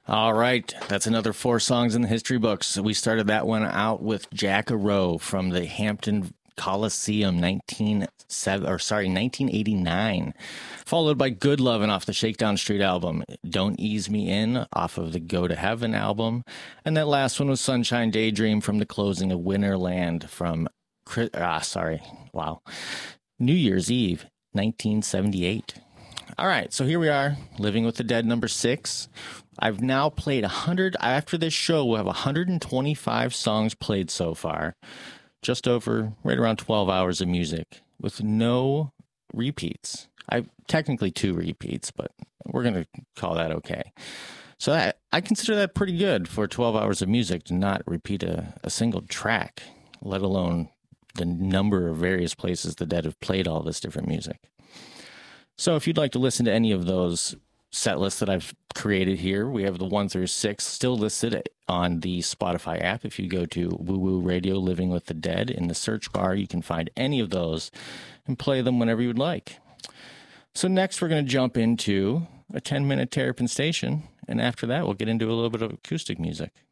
All right, that's another four songs in the history books. We started that one out with Jack Rowe from the Hampton Coliseum 1989, followed by Good Lovin' off the Shakedown Street album, Don't Ease Me In off of the Go to Heaven album, and that last one was Sunshine Daydream from the closing of Winterland from New Year's Eve 1978. All right, so here we are, Living with the Dead number 6. I've now played 100. After this show, we'll have 125 songs played so far. Just over, right around 12 hours of music with no repeats. I technically 2 repeats, but we're going to call that okay. So I consider that pretty good for 12 hours of music to not repeat a single track, let alone the number of various places the Dead have played all this different music. So if you'd like to listen to any of those set lists that I've created here, we have the 1 through 6 still listed on the Spotify app. If you go to Woo Woo Radio Living with the Dead in the search bar, you can find any of those and play them whenever you would like. So next we're going to jump into a 10-minute Terrapin Station, and after that we'll get into a little bit of acoustic music.